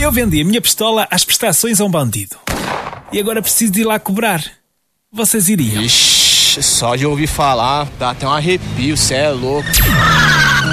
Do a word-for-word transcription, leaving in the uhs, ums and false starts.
Eu vendi a minha pistola às prestações a um bandido. E agora preciso de ir lá cobrar. Vocês iriam? Ixi, só de ouvir falar, dá até um arrepio, cê é louco.